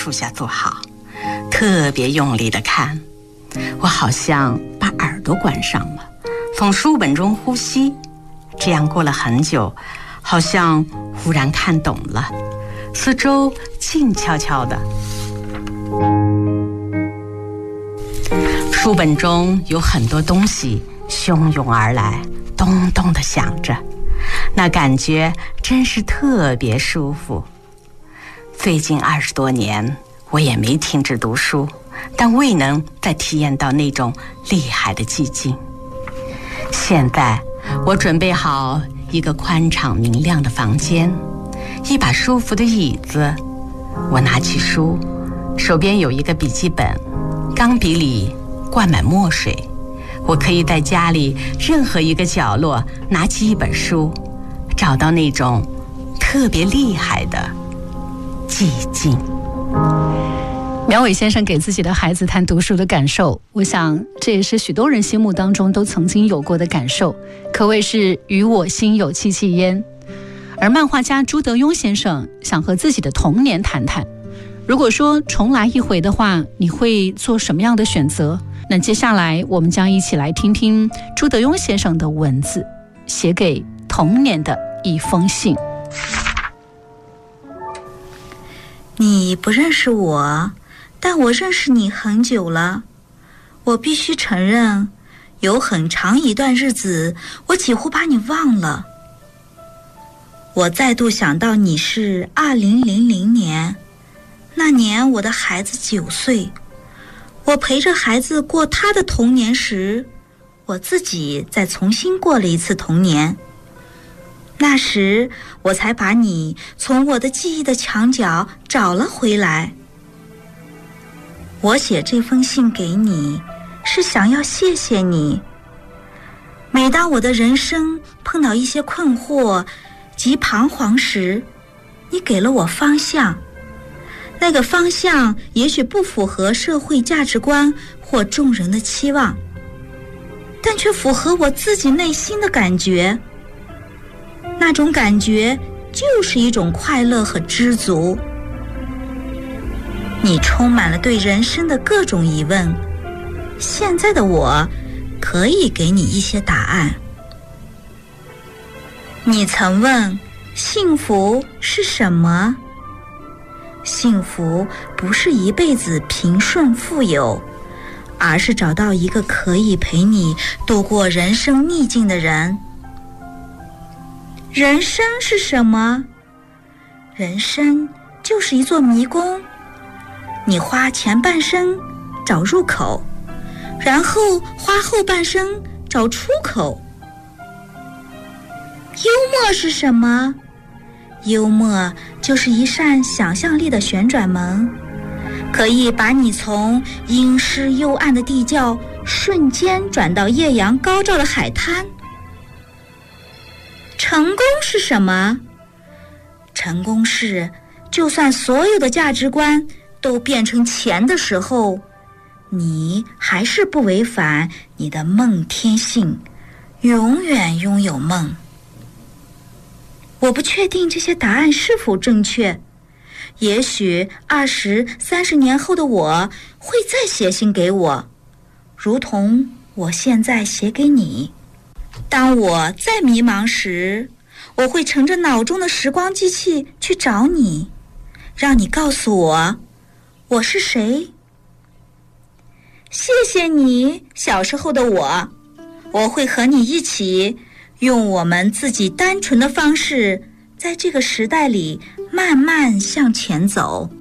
树下坐好，特别用力地看。我好像把耳朵关上了，从书本中呼吸。这样过了很久，好像忽然看懂了。四周静悄悄的，书本中有很多东西汹涌而来，咚咚地响着，那感觉真是特别舒服。最近20多年，我也没停止读书，但未能再体验到那种厉害的寂静。现在我准备好一个宽敞明亮的房间，一把舒服的椅子。我拿起书，手边有一个笔记本，钢笔里灌满墨水。我可以在家里任何一个角落拿起一本书，找到那种特别厉害的寂静。 苗伟先生给自己的孩子谈读书的感受，我想这也是许多人心目当中都曾经有过的感受，可谓是与我心有戚戚焉。而漫画家朱德庸先生想和自己的童年谈谈，如果说重来一回的话，你会做什么样的选择？那接下来我们将一起来听听朱德庸先生的文字，写给童年的一封信。 你不认识我，但我认识你很久了。我必须承认，有很长一段日子，我几乎把你忘了。我再度想到你是2000年，那年我的孩子9岁。我陪着孩子过他的童年时，我自己再重新过了一次童年。那时我才把你从我的记忆的墙角找了回来。我写这封信给你，是想要谢谢你。每当我的人生碰到一些困惑及彷徨时，你给了我方向。那个方向也许不符合社会价值观或众人的期望，但却符合我自己内心的感觉。那种感觉就是一种快乐和知足。你充满了对人生的各种疑问，现在的我可以给你一些答案。你曾问，幸福是什么？幸福不是一辈子平顺富有，而是找到一个可以陪你度过人生逆境的人。人生是什么？人生就是一座迷宫，你花前半生找入口，然后花后半生找出口。幽默是什么？幽默就是一扇想象力的旋转门，可以把你从阴湿幽暗的地窖瞬间转到艳阳高照的海滩。成功是什么？成功是，就算所有的价值观都变成钱的时候，你还是不违反你的梦天性，永远拥有梦。我不确定这些答案是否正确，也许20、30年后的我会再写信给我，如同我现在写给你。当我再迷茫时，我会乘着脑中的时光机器去找你，让你告诉我我是谁。谢谢你，小时候的我，我会和你一起用我们自己单纯的方式，在这个时代里慢慢向前走。